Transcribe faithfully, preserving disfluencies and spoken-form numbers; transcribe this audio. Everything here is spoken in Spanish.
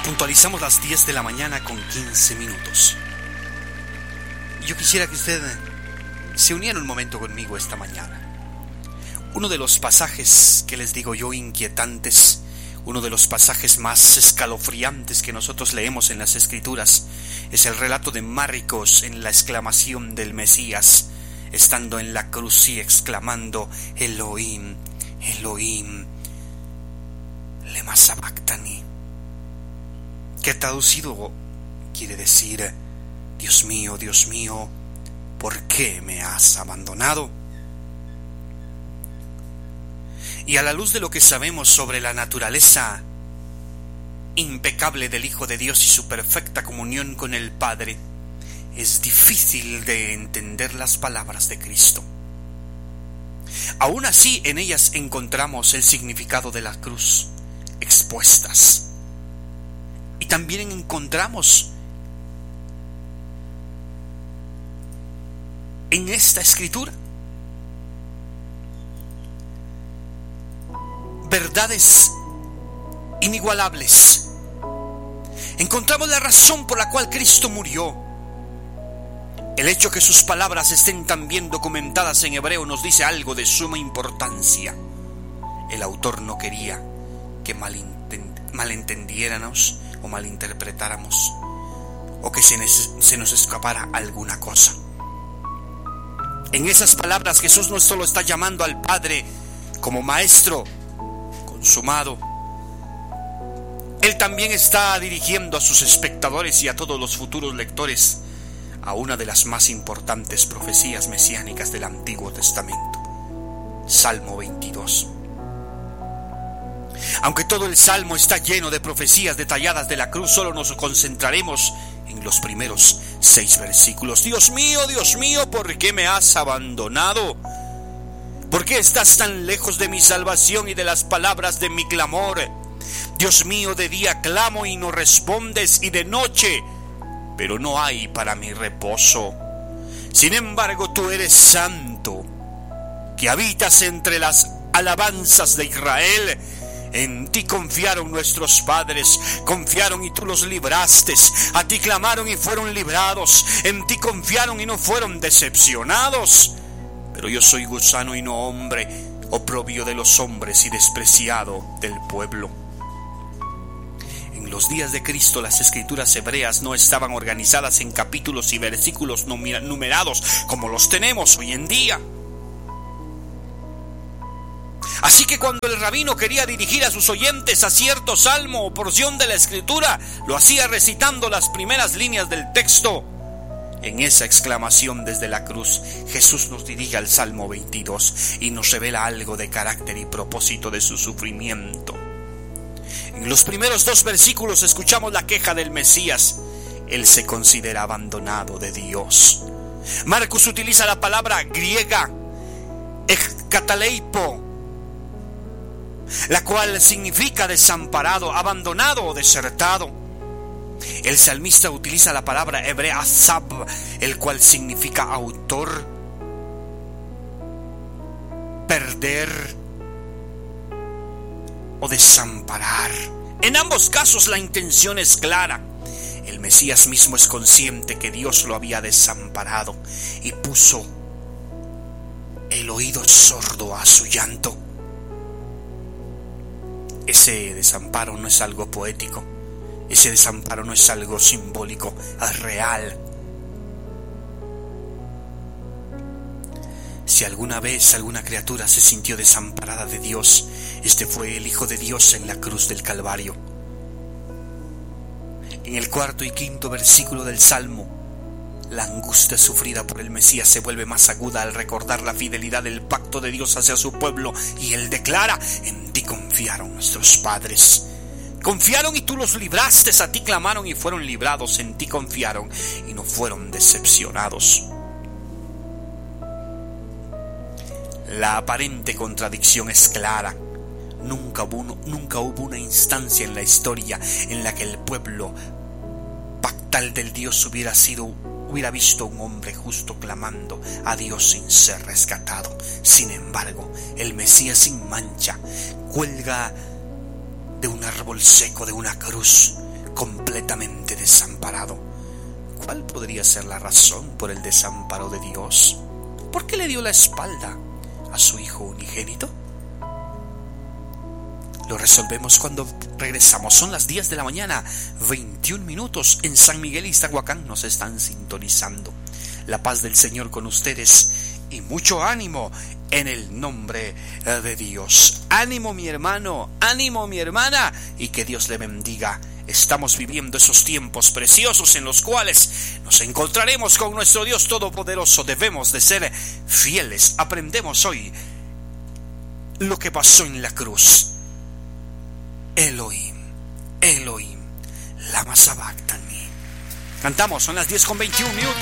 Puntualizamos las diez de la mañana con quince minutos. Yo quisiera que usted se uniera un momento conmigo esta mañana. Uno de los pasajes que les digo yo inquietantes, uno de los pasajes más escalofriantes que nosotros leemos en las Escrituras, es el relato de Marcos en la exclamación del Mesías, estando en la cruz y exclamando: Elohim, Elohim, lema sabactani, que traducido quiere decir: Dios mío, Dios mío, ¿por qué me has abandonado? Y a la luz de lo que sabemos sobre la naturaleza impecable del Hijo de Dios y su perfecta comunión con el Padre, es difícil de entender las palabras de Cristo. Aún así, en ellas encontramos el significado de la cruz expuestas. Y también encontramos en esta escritura verdades inigualables. Encontramos la razón por la cual Cristo murió. El hecho que sus palabras estén también documentadas en hebreo nos dice algo de suma importancia. El autor no quería que malentendiéramos o malinterpretáramos, o que se, se nos escapara alguna cosa. En esas palabras Jesús no solo está llamando al Padre como Maestro consumado, Él también está dirigiendo a sus espectadores y a todos los futuros lectores a una de las más importantes profecías mesiánicas del Antiguo Testamento, Salmo veintidós. Aunque todo el Salmo está lleno de profecías detalladas de la cruz, solo nos concentraremos en los primeros seis versículos. Dios mío, Dios mío, ¿por qué me has abandonado? ¿Por qué estás tan lejos de mi salvación y de las palabras de mi clamor? Dios mío, de día clamo y no respondes, y de noche, pero no hay para mi reposo. Sin embargo, tú eres santo, que habitas entre las alabanzas de Israel. En ti confiaron nuestros padres, confiaron y tú los libraste. A ti clamaron y fueron librados. En ti confiaron y no fueron decepcionados. Pero yo soy gusano y no hombre, oprobio de los hombres y despreciado del pueblo. En los días de Cristo, las escrituras hebreas no estaban organizadas en capítulos y versículos numerados como los tenemos hoy en día. Así que cuando el rabino quería dirigir a sus oyentes a cierto salmo o porción de la escritura, lo hacía recitando las primeras líneas del texto. En esa exclamación desde la cruz, Jesús nos dirige al Salmo veintidós y nos revela algo de carácter y propósito de su sufrimiento. En los primeros dos versículos escuchamos la queja del Mesías. Él se considera abandonado de Dios. Marcos utiliza la palabra griega ekataleipo, la cual significa desamparado, abandonado o desertado. El salmista utiliza la palabra hebrea azab, el cual significa autor, perder o desamparar. En ambos casos la intención es clara. El Mesías mismo es consciente que Dios lo había desamparado y puso el oído sordo a su llanto. Ese desamparo no es algo poético. Ese desamparo no es algo simbólico, es real. Si alguna vez alguna criatura se sintió desamparada de Dios, este fue el Hijo de Dios en la cruz del Calvario. En el cuarto y quinto versículo del Salmo, la angustia sufrida por el Mesías se vuelve más aguda al recordar la fidelidad del pacto de Dios hacia su pueblo, y él declara: en ti confiaron nuestros padres. Confiaron y tú los libraste, a ti clamaron y fueron librados, en ti confiaron y no fueron decepcionados. La aparente contradicción es clara. Nunca hubo, uno, nunca hubo una instancia en la historia en la que el pueblo pactal del Dios hubiera sido, hubiera visto a un hombre justo clamando a Dios sin ser rescatado. Sin embargo, el Mesías sin mancha cuelga de un árbol seco, de una cruz, completamente desamparado. ¿Cuál podría ser la razón por el desamparo de Dios? ¿Por qué le dio la espalda a su Hijo unigénito? Lo resolvemos cuando regresamos. Son las diez de la mañana, veintiún minutos. En San Miguel y Iztahuacán nos están sintonizando. La paz del Señor con ustedes y mucho ánimo en el nombre de Dios. Ánimo mi hermano, ánimo mi hermana, y que Dios le bendiga. Estamos viviendo esos tiempos preciosos en los cuales nos encontraremos con nuestro Dios Todopoderoso. Debemos de ser fieles. Aprendemos hoy lo que pasó en la cruz. Elohim, Elohim, lama sabachthani. Cantamos, son las diez con veintiún minutos.